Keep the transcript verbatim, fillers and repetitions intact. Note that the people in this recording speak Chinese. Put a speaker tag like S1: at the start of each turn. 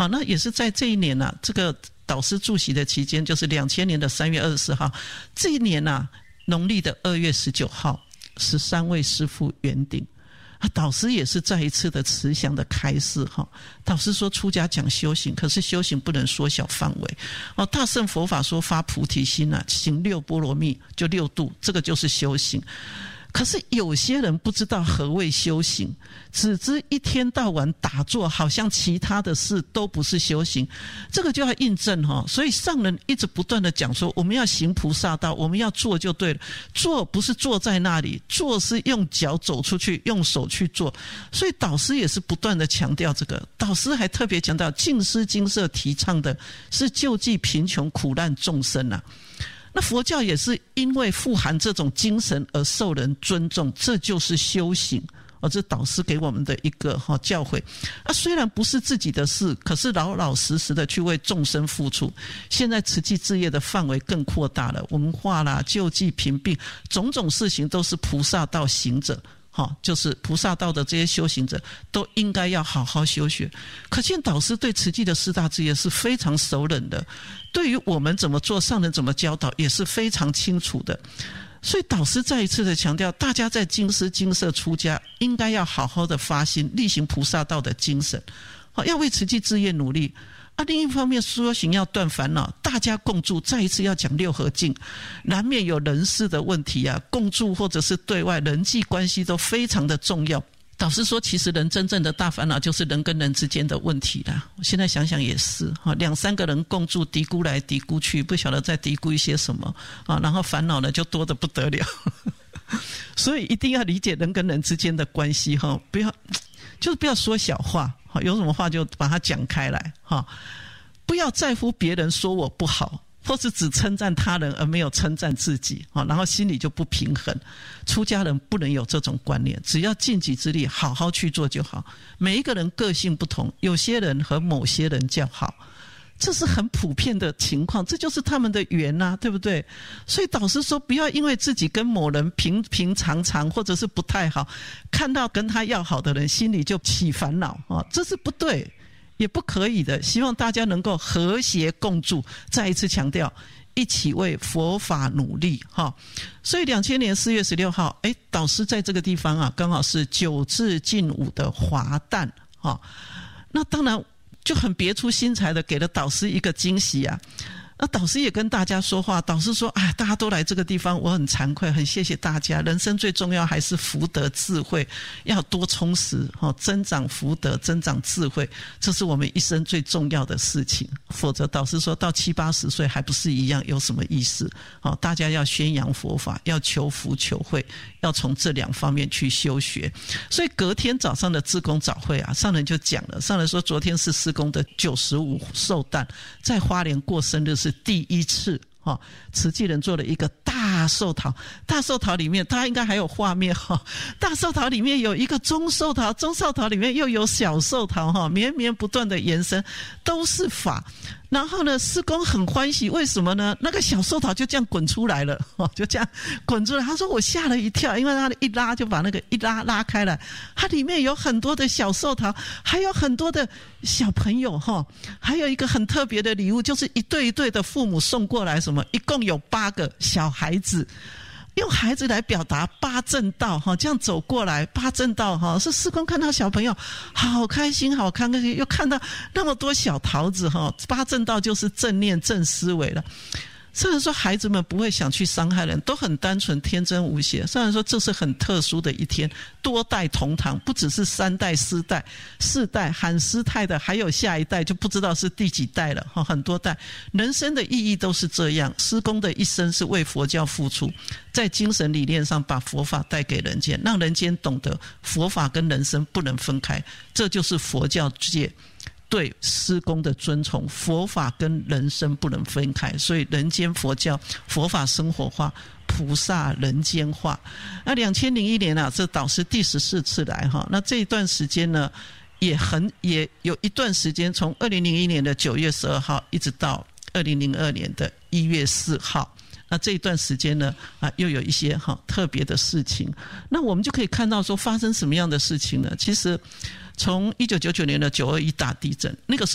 S1: 好，那也是在这一年啊，这个导师住席的期间，就是两千年的三月二十四号，这一年啊，农历的二月十九号，十三位师父圆顶。啊，导师也是再一次的慈祥的开示哈。导师说出家讲修行，可是修行不能缩小范围哦。大乘佛法说发菩提心啊，行六波罗蜜就六度，这个就是修行。可是有些人不知道何谓修行，只知一天到晚打坐，好像其他的事都不是修行，这个就要印证哈。所以上人一直不断的讲说，我们要行菩萨道，我们要做就对了。做不是坐在那里，做是用脚走出去，用手去做。所以导师也是不断的强调这个。导师还特别强调，净思精舍提倡的是救济贫穷苦难众生啊。那佛教也是因为富含这种精神而受人尊重，这就是修行哦。这导师给我们的一个哈教诲啊，虽然不是自己的事，可是老老实实的去为众生付出。现在慈济事业的范围更扩大了，文化啦、救济贫病，种种事情都是菩萨道行者。好，就是菩萨道的这些修行者都应该要好好修学。可见导师对慈济的四大志业是非常熟稔的，对于我们怎么做，上人怎么教导也是非常清楚的。所以导师再一次的强调，大家在净思精舍出家，应该要好好的发心，力行菩萨道的精神，好，要为慈济志业努力。啊，另一方面修行要断烦恼，大家共住，再一次要讲六合敬，难免有人事的问题啊，共住或者是对外人际关系都非常的重要。导师说，其实人真正的大烦恼就是人跟人之间的问题啦。我现在想想也是，两三个人共住，嘀咕来嘀咕去，不晓得在嘀咕一些什么啊，然后烦恼呢就多得不得了。所以一定要理解人跟人之间的关系哈，不要就是不要说小话，有什么话就把它讲开来哈，不要在乎别人说我不好，或是只称赞他人而没有称赞自己，然后心里就不平衡。出家人不能有这种观念，只要尽己之力好好去做就好。每一个人个性不同，有些人和某些人较好，这是很普遍的情况，这就是他们的缘啊，对不对？所以导师说，不要因为自己跟某人平平常常或者是不太好，看到跟他要好的人心里就起烦恼啊，这是不对也不可以的。希望大家能够和谐共住，再一次强调，一起为佛法努力哈。所以两千年四月十六号，哎，导师在这个地方啊，刚好是九至近五的华诞哈。那当然就很别出心裁的给了导师一个惊喜啊。那导师也跟大家说话，导师说，哎，大家都来这个地方，我很惭愧，很谢谢大家。人生最重要还是福德智慧，要多充实，增长福德，增长智慧，这是我们一生最重要的事情。否则导师说到七八十岁还不是一样，有什么意思？大家要宣扬佛法，要求福求慧，要从这两方面去修学。所以隔天早上的志工早会啊，上人就讲了，上人说昨天是师公的九十五寿诞，在花莲过生日是第一次哈，慈济人做了一个大寿桃，大寿桃里面，它应该还有画面哈。大寿桃里面有一个中寿桃，中寿桃里面又有小寿桃哈，绵绵不断的延伸，都是法。然后呢，师公很欢喜，为什么呢？那个小寿桃就这样滚出来了，就这样滚出来。他说我吓了一跳，因为他一拉就把那个一拉拉开来，它里面有很多的小寿桃，还有很多的小朋友哈，还有一个很特别的礼物，就是一对一对的父母送过来，什么一共有八个小孩子。用孩子来表达八正道哈，这样走过来八正道哈，是师公看到小朋友好开心好开心，又看到那么多小桃子哈，八正道就是正念正思维了。虽然说孩子们不会想去伤害人，都很单纯天真无邪。虽然说这是很特殊的一天，多代同堂，不只是三代四代四代喊师太的，还有下一代就不知道是第几代了，很多代。人生的意义都是这样，师公的一生是为佛教付出，在精神理念上把佛法带给人间，让人间懂得佛法跟人生不能分开，这就是佛教界对师公的尊崇，佛法跟人生不能分开，所以人间佛教，佛法生活化，菩萨人间化。那两千零一年啊，这导师第十四次来哈，那这一段时间呢，也很也有一段时间，从二零零一年的九月十二号一直到二零零二年的一月四号。那这一段时间呢，啊，又有一些哈特别的事情。那我们就可以看到说，发生什么样的事情呢？其实，从一九九九年的九二一大地震，那个时候